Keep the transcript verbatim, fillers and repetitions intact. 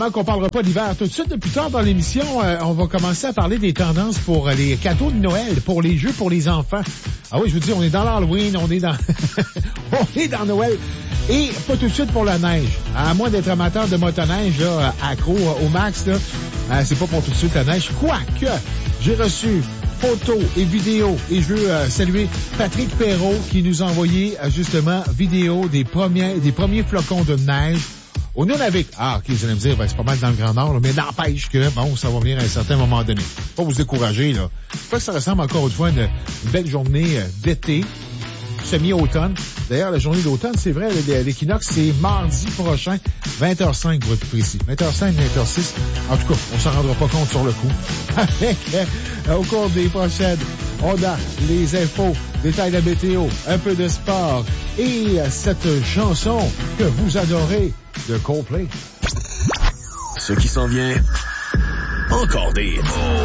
qu'on parlera pas d'hiver tout de suite. Plus tard dans l'émission, euh, on va commencer à parler des tendances pour les cadeaux de Noël, pour les jeux pour les enfants. Ah oui, je vous dis, on est dans l'Halloween, on est dans on est dans Noël. Et pas tout de suite pour la neige. À moins d'être amateur de motoneige, là, accro au max, là, euh, c'est pas pour tout de suite la neige. Quoique, j'ai reçu photos et vidéos et je veux euh, saluer Patrick Perrault qui nous a envoyé euh, justement vidéo des premiers, des premiers flocons de neige au Nunavik. Ah, OK, vous allez me dire, ben, c'est pas mal dans le Grand Nord, là, mais n'empêche que, bon, ça va venir à un certain moment donné. Pas vous décourager, là. Je crois que ça ressemble encore une fois à une, une belle journée euh, d'été, semi-automne. D'ailleurs, la journée d'automne, c'est vrai, l'équinoxe, c'est mardi prochain, vingt heures cinq pour être plus précis. vingt heures cinq, vingt heures six. En tout cas, on s'en rendra pas compte sur le coup. Avec, euh, au cours des prochaines, on a les infos, détails de la météo, un peu de sport et euh, cette chanson que vous adorez de Coldplay. Ce qui s'en vient, encore des